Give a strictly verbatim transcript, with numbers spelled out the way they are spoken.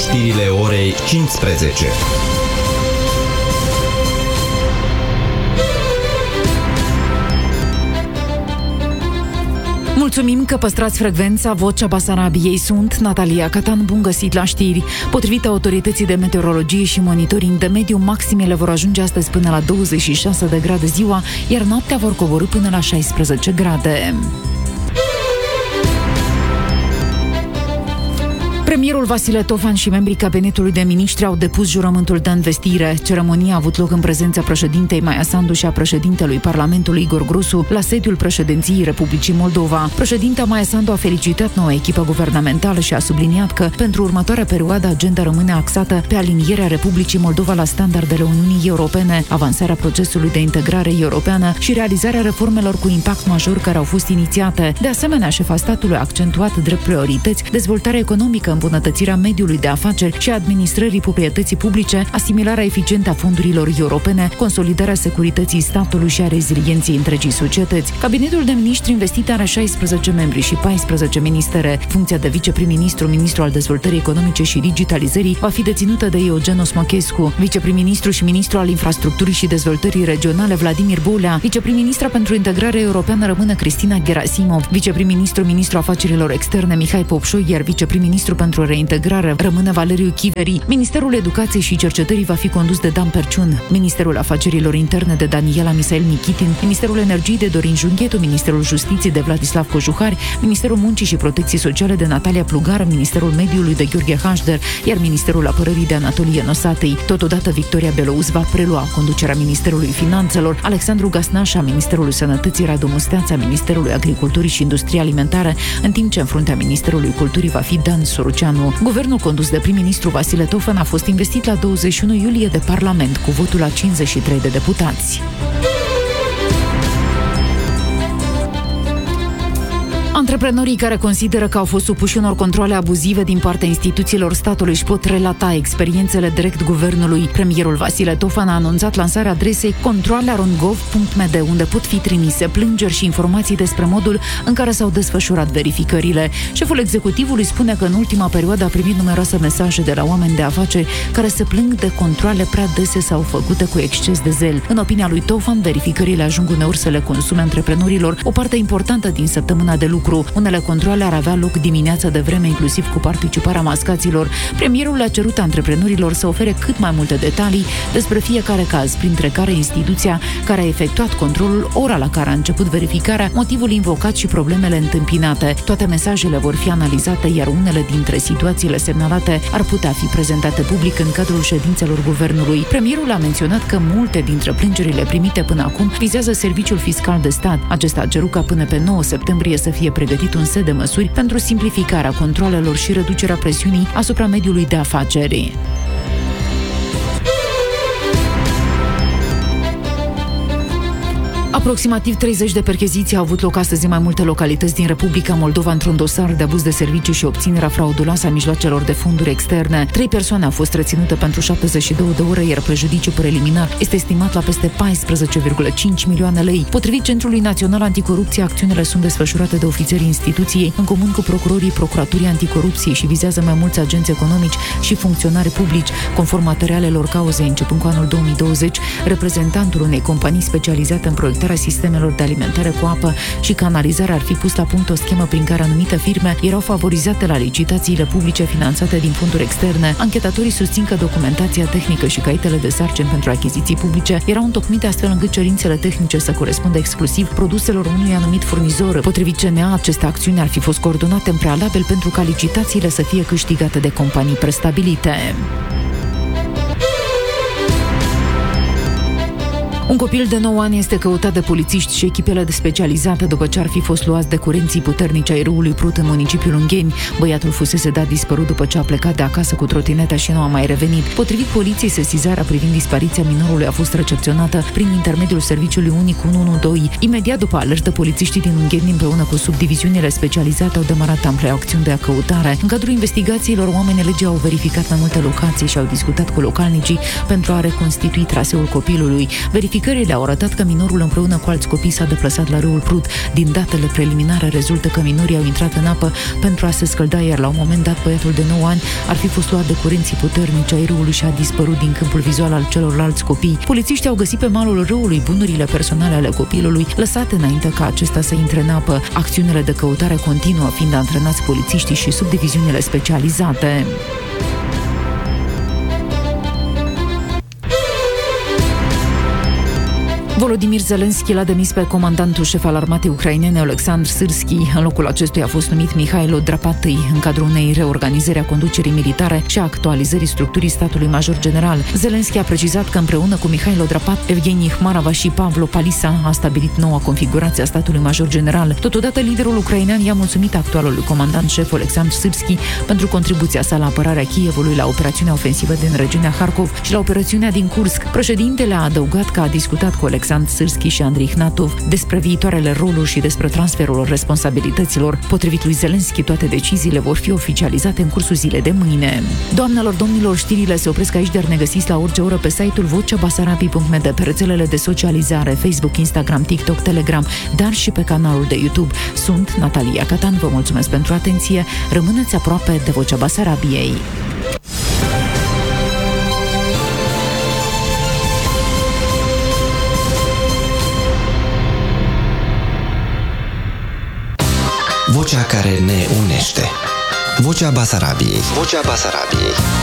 știrile orei cincisprezece. Mulțumim că păstrați frecvența. Vocea Basarabiei, sunt Natalia Catan. Bun găsit la știri. Potrivit autorității de meteorologie și monitoring de mediu, maximele vor ajunge astăzi până la douăzeci și șase de grade ziua, iar noaptea vor coborî până la șaisprezece grade. Premierul Vasile Tofan și membrii cabinetului de miniștri au depus jurământul de învestire. Ceremonia a avut loc în prezența președintei Maia Sandu și a președintelui Parlamentului Igor Grosu la sediul președinției Republicii Moldova. Președinta Maia Sandu a felicitat noua echipă guvernamentală și a subliniat că pentru următoarea perioadă agenda rămâne axată pe alinierea Republicii Moldova la standardele Uniunii Europene, avansarea procesului de integrare europeană și realizarea reformelor cu impact major care au fost inițiate. De asemenea, șefa statului a accentuat drept priorități dezvoltarea economică, îmbunătățirea mediului de afaceri și a administrării proprietății publice, asimilarea eficientă a fondurilor europene, consolidarea securității statului și a rezilienței întregii societăți. Cabinetul de miniștri investit are șaisprezece membri și paisprezece ministere. Funcția de viceprim-ministru, ministru al dezvoltării economice și digitalizării va fi deținută de Eugen Osmachescu. Viceprim-ministru și ministru al infrastructurii și dezvoltării regionale Vladimir Bolea. Viceprim-ministra pentru integrare europeană rămâne Cristina Gerasimov. Viceprim-ministru, ministru afacerilor externe Mihai Popșoi, iar viceprim-ministru pentru reintegrare rămâne Valeriu Chiveri. Ministerul Educației și Cercetării va fi condus de Dan Perciun, Ministerul Afacerilor Interne de Daniela Misail Nichitin, Ministerul Energiei de Dorin Junghetu, Ministerul Justiției de Vladislav Cojuhari, Ministerul Muncii și Protecției Sociale de Natalia Plugar, Ministerul Mediului de Gheorghe Hașder, iar Ministerul Apărării de Anatolie Nosatei. Totodată Victoria Belouz va prelua conducerea Ministerului Finanțelor, Alexandru Gasnașa, Ministerul Sănătății, Radu Musteața, Ministerului Agriculturii și Industriei Alimentare, în timp ce în fruntea Ministerului Culturii va fi Dan Soruceanu. Guvernul condus de prim-ministru Vasile Tofan a fost investit la douăzeci și unu iulie de Parlament cu votul a cincizeci și trei de deputați. Antreprenorii care consideră că au fost supuși unor controle abuzive din partea instituțiilor statului își pot relata experiențele direct guvernului. Premierul Vasile Tofan a anunțat lansarea adresei controle punct gov punct m d, unde pot fi trimise plângeri și informații despre modul în care s-au desfășurat verificările. Șeful executivului spune că în ultima perioadă a primit numeroase mesaje de la oameni de afaceri care se plâng de controle prea dese sau făcute cu exces de zel. În opinia lui Tofan, verificările ajung uneori să le consume antreprenorilor o parte importantă din săptămâna de lucru. Unele controale ar avea loc dimineața de vreme, inclusiv cu participarea mascaților. Premierul le-a cerut antreprenorilor să ofere cât mai multe detalii despre fiecare caz, printre care instituția care a efectuat controlul, ora la care a început verificarea, motivul invocat și problemele întâmpinate. Toate mesajele vor fi analizate, iar unele dintre situațiile semnalate ar putea fi prezentate public în cadrul ședințelor guvernului. Premierul a menționat că multe dintre plângerile primite până acum vizează Serviciul Fiscal de Stat. Acesta a cerut ca până pe nouă septembrie să fie pregătit un set de măsuri pentru simplificarea controalelor și reducerea presiunii asupra mediului de afaceri. Aproximativ treizeci de percheziții au avut loc astăzi în mai multe localități din Republica Moldova într-un dosar de abuz de serviciu și obținerea frauduloasă a mijloacelor de fonduri externe. Trei persoane au fost reținute pentru șaptezeci și două de ore, iar prejudiciul preliminar este estimat la peste paisprezece virgulă cinci milioane lei. Potrivit Centrului Național Anticorupție, acțiunile sunt desfășurate de ofițerii instituției în comun cu procurorii Procuraturii Anticorupție și vizează mai mulți agenți economici și funcționari publici. Conform materialelor cauzei, începând cu anul două mii douăzeci, reprezentantul unei companii specializate în proiectarea sistemelor de alimentare cu apă și canalizare ar fi pus la punct o schemă prin care anumite firme erau favorizate la licitațiile publice finanțate din fonduri externe. Anchetatorii susțin că documentația tehnică și caietele de sarcini pentru achiziții publice erau întocmite astfel încât cerințele tehnice să corespundă exclusiv produselor unui anumit furnizor. Potrivit C N A, aceste acțiuni ar fi fost coordonate în prealabil pentru ca licitațiile să fie câștigate de companii prestabilite. Un copil de nouă ani este căutat de polițiști și echipele de specializate după ce ar fi fost luat de curenții puternici ai râului Prut în municipiul Ungheni. Băiatul fusese dat dispărut după ce a plecat de acasă cu trotineta și nu a mai revenit. Potrivit poliției, sesizarea privind dispariția minorului a fost recepționată prin intermediul serviciului unic unu unu doi. Imediat după alertă, polițiștii din Ungheni împreună cu subdiviziunile specializate au demarat ample acțiuni de căutare. În cadrul investigațiilor, oamenii legii au verificat mai multe locații și au discutat cu localnicii pentru a reconstitui traseul copilului. Verific Verificările au arătat că minorul împreună cu alți copii s-a deplasat la râul Prut. Din datele preliminare rezultă că minorii au intrat în apă pentru a se scălda, iar la un moment dat băiatul de nouă ani ar fi fost luat de curenții puternici ai râului și a dispărut din câmpul vizual al celorlalți copii. Polițiștii au găsit pe malul râului bunurile personale ale copilului, lăsate înainte ca acesta să intre în apă. Acțiunile de căutare continuă, fiind antrenați polițiștii și subdiviziunile specializate. Volodymyr Zelensky l-a demis pe comandantul șef al armatei ucrainene, Oleksandr Syrski. În locul acestuia a fost numit Mihailo Drapatăi, în cadrul unei reorganizări a conducerii militare și a actualizării structurii statului major general. Zelensky a precizat că împreună cu Mihailo Drapat, Evgeni Hmarava și Pavlo Palisa a stabilit noua configurație a statului major general. Totodată, liderul ucrainean i-a mulțumit actualului comandant șef Oleksandr Syrski pentru contribuția sa la apărarea Kievului, la operațiunea ofensivă din regiunea Harkov și la operațiunea din Kursk. Președintele a adăugat că a discutat cu Oleksandr Syrski și Andrei Ihnatov despre viitoarele roluri și despre transferul responsabilităților. Potrivit lui Zelensky, toate deciziile vor fi oficializate în cursul zilei de mâine. Doamnelor, domnilor, știrile se opresc aici, dar ne găsiți la orice oră pe site-ul vocea basarabii punct m d, pe rețelele de socializare, Facebook, Instagram, TikTok, Telegram, dar și pe canalul de YouTube. Sunt Natalia Catan, vă mulțumesc pentru atenție, rămâneți aproape de Vocea Basarabiei. Vocea care ne unește. Vocea Basarabiei. Vocea Basarabiei.